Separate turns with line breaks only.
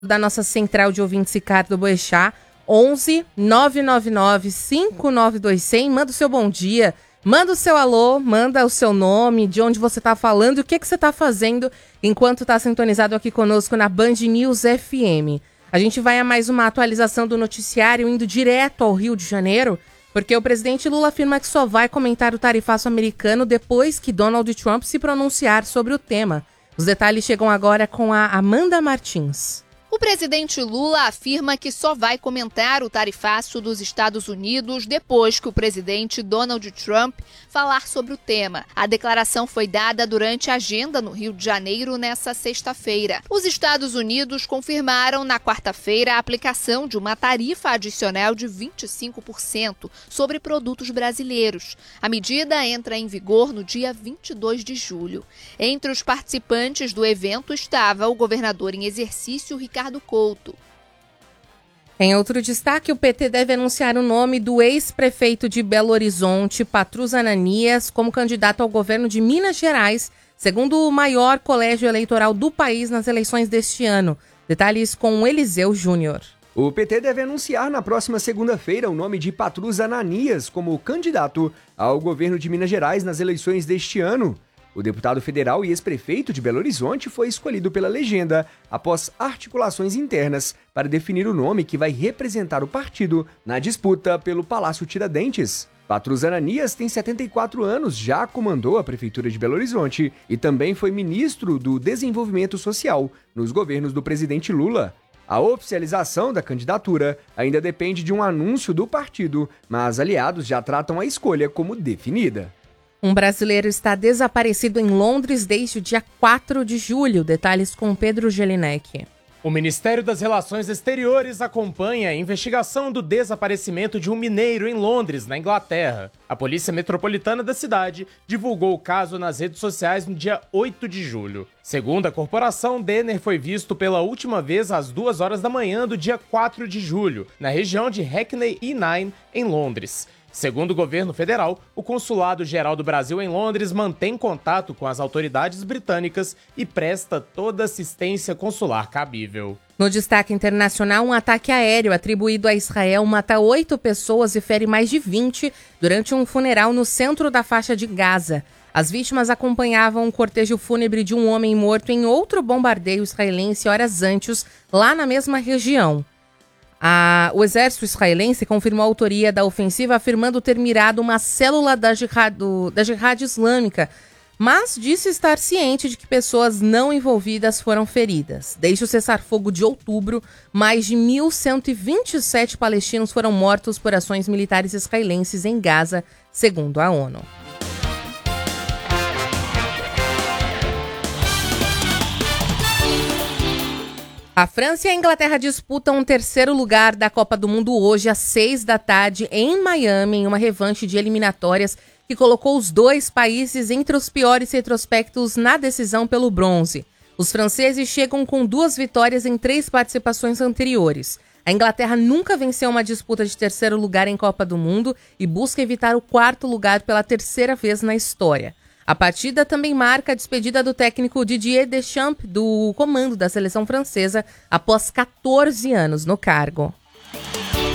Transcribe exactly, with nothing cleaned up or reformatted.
da nossa central de ouvintes Ricardo Boechat, onze nove nove nove cinco nove dois zero zero. Manda o seu bom dia, manda o seu alô, manda o seu nome, de onde você está falando e o que, que você está fazendo enquanto está sintonizado aqui conosco na Band News F M. A gente vai a mais uma atualização do noticiário indo direto ao Rio de Janeiro, porque o presidente Lula afirma que só vai comentar o tarifaço americano depois que Donald Trump se pronunciar sobre o tema. Os detalhes chegam agora com a Amanda Martins.
O presidente Lula afirma que só vai comentar o tarifaço dos Estados Unidos depois que o presidente Donald Trump falar sobre o tema. A declaração foi dada durante a agenda no Rio de Janeiro nesta sexta-feira. Os Estados Unidos confirmaram na quarta-feira a aplicação de uma tarifa adicional de vinte e cinco por cento sobre produtos brasileiros. A medida entra em vigor no dia vinte e dois de julho. Entre os participantes do evento estava o governador em exercício, Ricardo Ricardo Couto.
Em outro destaque, o P T deve anunciar o nome do ex-prefeito de Belo Horizonte, Patrus Ananias, como candidato ao governo de Minas Gerais, segundo o maior colégio eleitoral do país nas eleições deste ano. Detalhes com Eliseu Júnior.
O P T deve anunciar na próxima segunda-feira o nome de Patrus Ananias como candidato ao governo de Minas Gerais nas eleições deste ano. O deputado federal e ex-prefeito de Belo Horizonte foi escolhido pela legenda após articulações internas para definir o nome que vai representar o partido na disputa pelo Palácio Tiradentes. Patrus Ananias tem setenta e quatro anos, já comandou a prefeitura de Belo Horizonte e também foi ministro do Desenvolvimento Social nos governos do presidente Lula. A oficialização da candidatura ainda depende de um anúncio do partido, mas aliados já tratam a escolha como definida.
Um brasileiro está desaparecido em Londres desde o dia quatro de julho. Detalhes com Pedro Gelinek.
O Ministério das Relações Exteriores acompanha a investigação do desaparecimento de um mineiro em Londres, na Inglaterra. A Polícia Metropolitana da cidade divulgou o caso nas redes sociais no dia oito de julho. Segundo a corporação, Denner foi visto pela última vez às duas horas da manhã do dia quatro de julho, na região de Hackney E nove, em Londres. Segundo o governo federal, o Consulado-Geral do Brasil em Londres mantém contato com as autoridades britânicas e presta toda assistência consular cabível.
No destaque internacional, um ataque aéreo atribuído a Israel mata oito pessoas e fere mais de vinte durante um funeral no centro da faixa de Gaza. As vítimas acompanhavam um cortejo fúnebre de um homem morto em outro bombardeio israelense horas antes, lá na mesma região. A, o exército israelense confirmou a autoria da ofensiva, afirmando ter mirado uma célula da Jihad, do, da Jihad Islâmica, mas disse estar ciente de que pessoas não envolvidas foram feridas. Desde o cessar-fogo de outubro, mais de mil cento e vinte e sete palestinos foram mortos por ações militares israelenses em Gaza, segundo a ONU. A França e a Inglaterra disputam um terceiro lugar da Copa do Mundo hoje às seis da tarde em Miami, em uma revanche de eliminatórias que colocou os dois países entre os piores retrospectos na decisão pelo bronze. Os franceses chegam com duas vitórias em três participações anteriores. A Inglaterra nunca venceu uma disputa de terceiro lugar em Copa do Mundo e busca evitar o quarto lugar pela terceira vez na história. A partida também marca a despedida do técnico Didier Deschamps do comando da seleção francesa após catorze anos no cargo.